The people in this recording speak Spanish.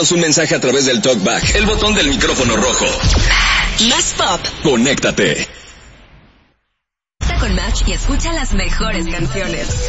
Mándanos un mensaje a través del TalkBack, el botón del micrófono rojo. Más pop. Conéctate. Está con Match y escucha las mejores canciones.